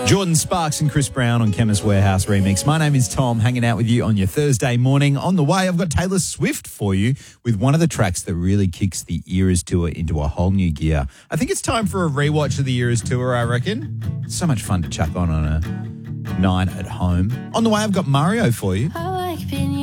Jordan Sparks and Chris Brown on Chemist Warehouse Remix. My name is Tom, hanging out with you on your Thursday morning. On the way, I've got Taylor Swift for you with one of the tracks that really kicks the Eras Tour into a whole new gear. I think it's time for a rewatch of the Eras Tour, I reckon. So much fun to chuck on a night at home. On the way, I've got Mario for you.